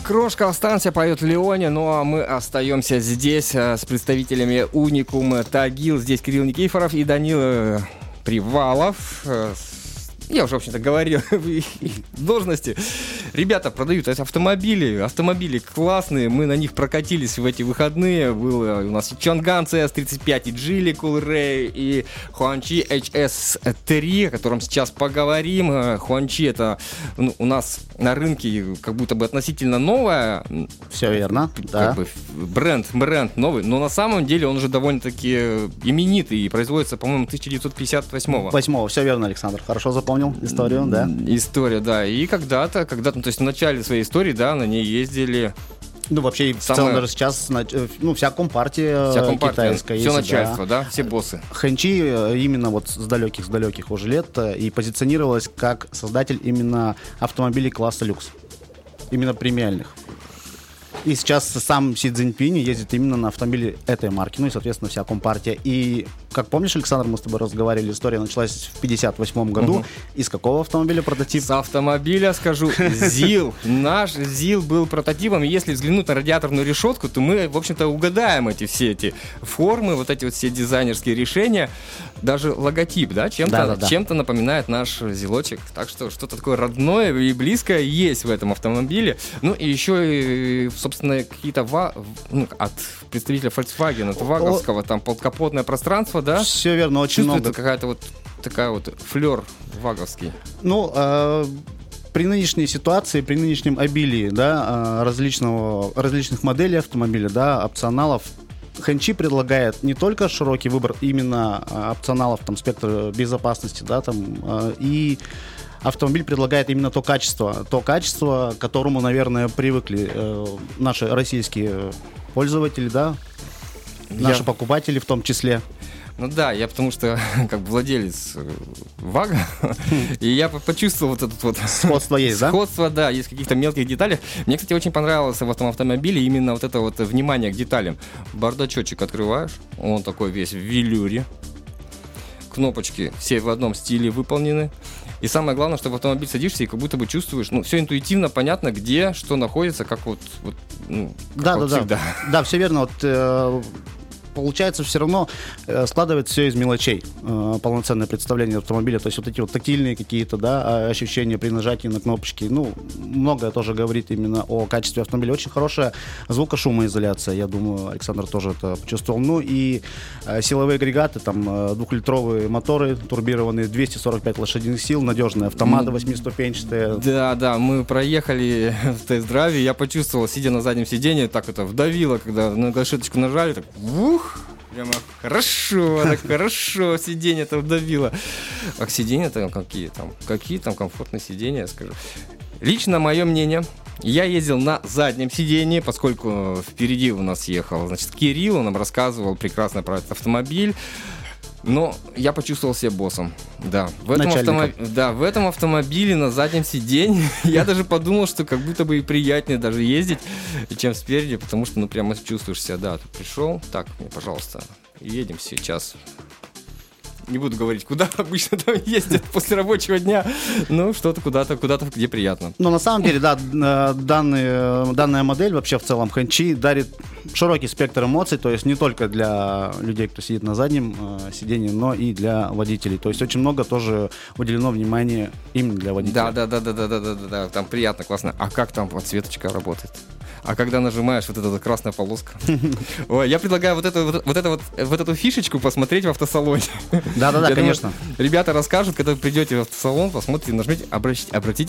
Крошка, останься, поет Леони. Ну а мы остаемся здесь с представителями Уникум Тагил. Здесь Кирилл Никифоров и Данил Привалов. Я уже, в общем-то, говорил в должности. Ребята продают автомобили классные, мы на них прокатились в эти выходные. Был у нас и Чонган CS35, и Geely Coolray, и Хуанчи HS3, о котором сейчас поговорим. Хуанчи это у нас на рынке как будто бы относительно новая. Все верно, да. Как бы бренд новый, но на самом деле он уже довольно-таки именитый и производится, по-моему, 1958-го. 8-го, все верно, Александр, хорошо запомнил историю, да. История, да, и когда-то, то есть в начале своей истории, да, на ней ездили. Ну, вообще, в целом даже сейчас, вся компартия китайская все есть, начальство, да, все боссы. Хэнчи именно вот с далеких уже лет и позиционировалась как создатель именно автомобилей класса люкс, именно премиальных. И сейчас сам Си Цзиньпинь ездит именно на автомобиле этой марки, ну и, соответственно, вся компартия. И, как помнишь, Александр, мы с тобой разговаривали, история началась в 1958 году. Из какого автомобиля прототип? С автомобиля, скажу, ЗИЛ. Наш ЗИЛ был прототипом. И если взглянуть на радиаторную решетку, то мы, в общем-то, угадаем все эти формы, вот эти вот все дизайнерские решения. Даже логотип, да, чем-то напоминает наш ЗИЛочек. Так что что-то такое родное и близкое есть в этом автомобиле. Ну и еще, собственно, какие-то от представителя Volkswagen, от ваговского, там подкапотное пространство, да? Все верно, очень много. Чувствуется какая-то вот такая вот флёр ваговский. Ну, при нынешней ситуации, при нынешнем обилии, да, различных моделей автомобиля, да, опционалов, Хэнчи предлагает не только широкий выбор именно опционалов, там, спектр безопасности, да, там, и автомобиль предлагает именно то качество, к которому, наверное, привыкли наши российские пользователи, да, наши покупатели в том числе. Ну да, я потому что как бы владелец ВАГа, и я почувствовал вот этот вот... Сходство есть, да? Сходство, да, есть в каких-то мелких деталях. Мне, кстати, очень понравилось в этом автомобиле именно вот это вот внимание к деталям. Бардачочек открываешь, он такой весь в велюре. Кнопочки все в одном стиле выполнены. И самое главное, что в автомобиль садишься и как будто бы чувствуешь, все интуитивно понятно, где что находится, как всегда. Да, все верно. Вот получается, все равно складывается все из мелочей, полноценное представление автомобиля, то есть вот эти вот тактильные какие-то, да, ощущения при нажатии на кнопочки, многое тоже говорит именно о качестве автомобиля. Очень хорошая звукошумоизоляция, я думаю, Александр тоже это почувствовал. И силовые агрегаты, там, 2-литровые моторы турбированные, 245 лошадиных сил, надежные автоматы 8-ступенчатые. Да, мы проехали в тест-драйве, я почувствовал, сидя на заднем сиденье, так это вдавило, когда на гашеточку нажали, так прямо хорошо сиденье-то вдавило. А сиденья-то какие там комфортные сиденья, скажу. Лично мое мнение, я ездил на заднем сиденье, поскольку впереди у нас ехал, Кирилл, он нам рассказывал прекрасно про этот автомобиль. Но я почувствовал себя боссом. Да, в этом автомобиле на заднем сиденье я даже подумал, что как будто бы и приятнее даже ездить, чем спереди, потому что прямо чувствуешь себя, да, ты пришел, так, мне, пожалуйста, едем сейчас. Не буду говорить, куда обычно там ездят после рабочего дня. Что-то куда-то, где приятно. Но на самом деле, да, данная модель вообще в целом Хэнчи дарит широкий спектр эмоций, то есть не только для людей, кто сидит на заднем сиденье, но и для водителей. То есть очень много тоже уделено внимания именно для водителей. Да, там приятно, классно. А как там подсветочка работает? А когда нажимаешь, вот эта красная полоска. Ой, я предлагаю вот эту фишечку посмотреть в автосалоне. Да, конечно. Ребята расскажут, когда вы придете в автосалон, посмотрите, нажмите, обратите